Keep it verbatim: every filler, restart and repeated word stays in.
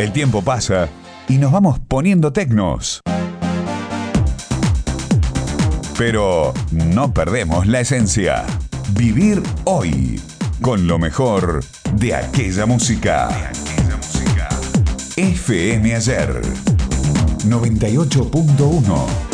El tiempo pasa y nos vamos poniendo tecnos. Pero no perdemos la esencia. Vivir hoy con lo mejor de aquella música. De aquella música. F M Ayer noventa y ocho punto uno